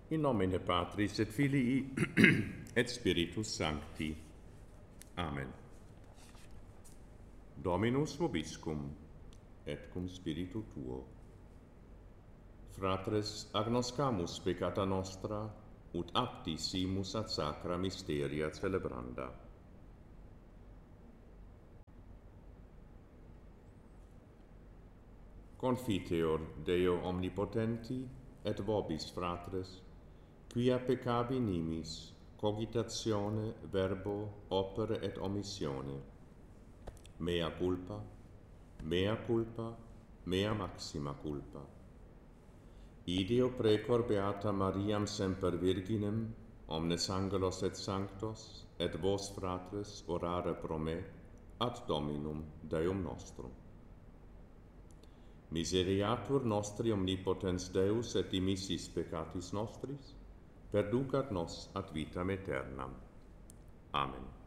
In nomine Patris et Filii et Spiritus Sancti. Amen. Dominus vobiscum, et cum spiritu tuo. Fratres, agnoscamus peccata nostra, ut apti simus ad sacra mysteria celebranda. Confiteor Deo omnipotenti, et vobis, fratres, quia peccavi nimis, cogitatione, verbo, opere et omissione. Mea culpa, mea maxima culpa. Ideo precor beata Mariam semper virginem, omnes angelos et sanctos, et vos, fratres, orare pro me, ad Dominum Deum nostrum. Miseriatur nostri omnipotens Deus et dimissis peccatis nostris, perducat nos ad vitam aeternam. Amen.